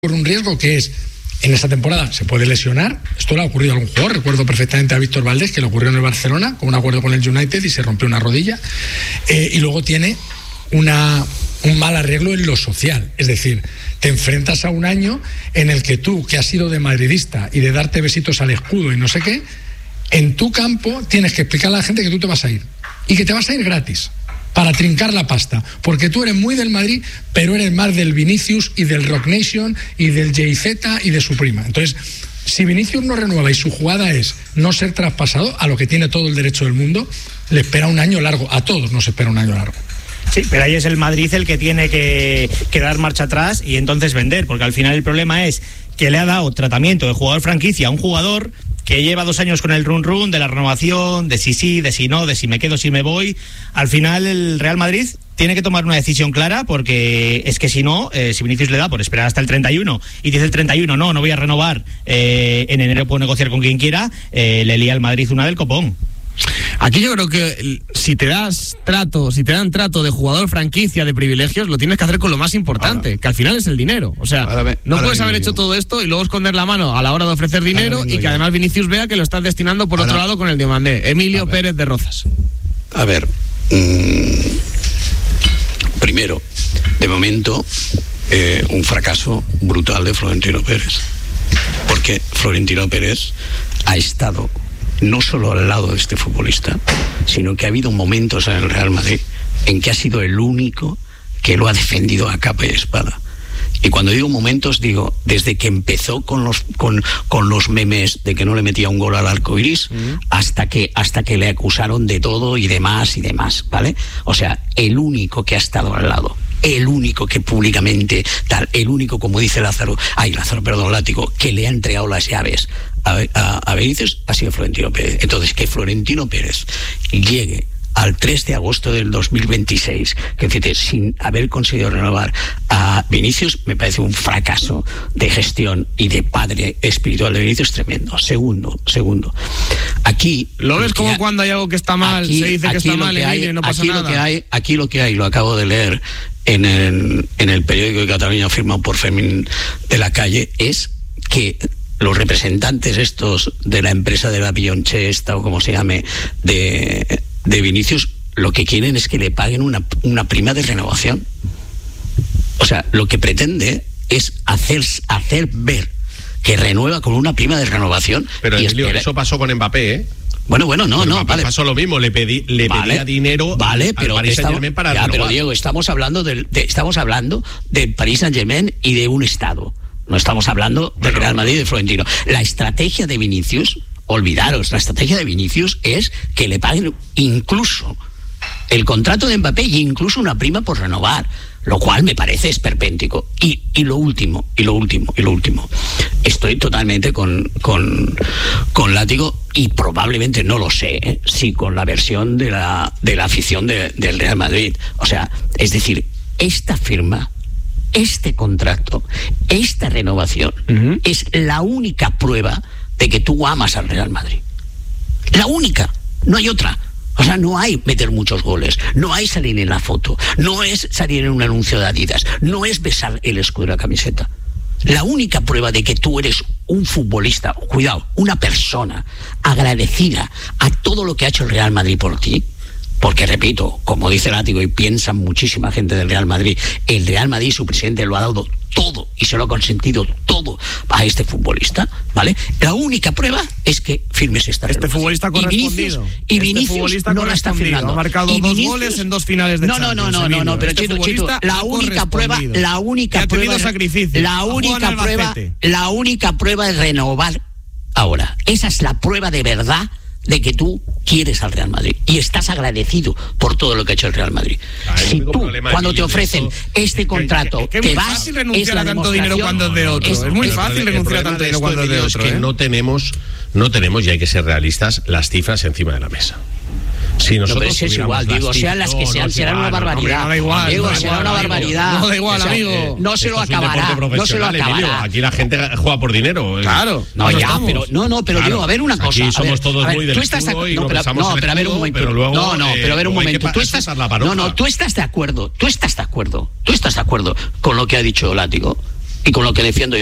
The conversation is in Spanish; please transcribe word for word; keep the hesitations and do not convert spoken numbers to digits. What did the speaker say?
por un riesgo que es, en esta temporada se puede lesionar. Esto le ha ocurrido a algún jugador. Recuerdo perfectamente a Víctor Valdés, que le ocurrió en el Barcelona con un acuerdo con el United y se rompió una rodilla. Eh, y luego tiene una, un mal arreglo en lo social. Es decir, te enfrentas a un año en el que tú, que has sido de madridista y de darte besitos al escudo y no sé qué, en tu campo tienes que explicarle a la gente que tú te vas a ir y que te vas a ir gratis, para trincar la pasta, porque tú eres muy del Madrid, pero eres más del Vinicius y del Rock Nation y del Jay-Z y de su prima. Entonces, si Vinicius no renueva y su jugada es no ser traspasado, a lo que tiene todo el derecho del mundo, le espera un año largo. A todos nos espera un año largo. Sí, pero ahí es el Madrid el que tiene que, que dar marcha atrás y entonces vender, porque al final el problema es que le ha dado tratamiento de jugador franquicia a un jugador que lleva dos años con el run run de la renovación, de si sí, de si no, de si me quedo, si me voy. Al final el Real Madrid tiene que tomar una decisión clara, porque es que si no, eh, si Vinicius le da por esperar hasta el treinta y uno y dice el treinta y uno, no, no voy a renovar, eh, en enero puedo negociar con quien quiera, eh, le lía al Madrid una del copón. Aquí yo creo que si te das trato, si te dan trato de jugador franquicia, de privilegios, lo tienes que hacer con lo más importante, ahora, que al final es el dinero. O sea, ahora, no ahora, puedes haber hecho todo esto y luego esconder la mano a la hora de ofrecer dinero y que yo. además Vinicius vea que lo estás destinando por ahora, otro lado con el Diomandé. Emilio Pérez de Rozas. A ver, mmm, primero, de momento, eh, un fracaso brutal de Florentino Pérez, porque Florentino Pérez ha estado no solo al lado de este futbolista, sino que ha habido momentos en el Real Madrid en que ha sido el único que lo ha defendido a capa y espada. Y cuando digo momentos, digo, desde que empezó con los con, con los memes de que no le metía un gol al arco iris, mm. hasta que hasta que le acusaron de todo y demás y demás, ¿vale? O sea, el único que ha estado al lado, el único que públicamente tal, el único, como dice Lázaro, ay Lázaro, perdón, Látigo, que le ha entregado las llaves a, a, a Benítez ha sido Florentino Pérez. Entonces, que Florentino Pérez llegue al tres de agosto del dos mil veintiséis, que fíjate, sin haber conseguido renovar a Vinicius, me parece un fracaso de gestión y de padre espiritual de Vinicius tremendo. Segundo, segundo. Aquí lo ves como ha, cuando hay algo que está mal, aquí, se dice que está mal, que hay, y no pasa aquí nada. Lo que hay, aquí lo que hay, lo acabo de leer en el, en el periódico de Cataluña firmado por Fermín de la Calle, es que los representantes estos de la empresa de la Pillonche esta, o como se llame, de, de Vinicius, lo que quieren es que le paguen una, una prima de renovación. O sea, lo que pretende es hacer, hacer ver que renueva con una prima de renovación. Pero y Emilio, espera. Eso pasó con Mbappé, ¿eh? Bueno, bueno, no, pero no, vale. Pasó lo mismo, le pedí, le vale, pedía dinero vale, al pero Paris estamos, Saint-Germain para ya, renovar. Pero Diego, estamos hablando del, de, estamos hablando del Paris Saint-Germain y de un Estado. No estamos hablando del Real Madrid y de Florentino. La estrategia de Vinicius, olvidaros, la estrategia de Vinicius es que le paguen incluso el contrato de Mbappé y incluso una prima por renovar, lo cual me parece esperpéntico. Y, y lo último, y lo último, y lo último. Estoy totalmente con, con, con Látigo y probablemente, no lo sé, ¿eh? si con la versión de la, de la afición de, del Real Madrid. O sea, es decir, esta firma, este contrato, esta renovación, uh-huh. es la única prueba de que tú amas al Real Madrid. La única, no hay otra. O sea, no hay meter muchos goles, no hay salir en la foto, no es salir en un anuncio de Adidas, no es besar el escudo de la camiseta. La única prueba de que tú eres un futbolista, cuidado, una persona agradecida a todo lo que ha hecho el Real Madrid por ti, porque repito, como dice Látigo y piensa muchísima gente del Real Madrid, el Real Madrid, su presidente, lo ha dado todo y se lo ha consentido todo a este futbolista, ¿vale? La única prueba es que firmes esta Este renovación. futbolista correspondido. Y Vinicius, y este Vinicius futbolista no la está firmando. Ha marcado y dos Vinicius, goles en dos finales de no, Champions. No, no, no, no, no, pero este Chito, Chito, la única prueba, la única prueba, la única prueba, la única prueba es renovar ahora. Esa es la prueba de verdad de que tú quieres al Real Madrid y estás agradecido por todo lo que ha hecho el Real Madrid. Ah, si tú, cuando te ofrecen esto, este contrato, que, que, que te es vas, muy fácil renunciar a tanto dinero cuando es de otro. Es, es muy fácil renunciar a tanto dinero cuando es de otro. Es que ¿eh? no tenemos, no tenemos, y hay que ser realistas, las cifras encima de la mesa. Si nosotros no, pero es igual, digo, sean las que sean, no, serán una barbaridad. No, da igual, digo, no será una barbaridad. No da igual, amigo. No se lo acabará, no se lo acabará. Aquí la gente juega por dinero. Claro. No, ya, pero no, no, pero digo, a ver una cosa. Aquí somos todos muy del escudo y no pensamos en el escudo, pero a ver un momento. No, no, pero a ver un momento. Tú estás, no, no, tú estás de acuerdo, tú estás de acuerdo, tú estás de acuerdo con lo que ha dicho Látigo. y con lo que defiendo yo.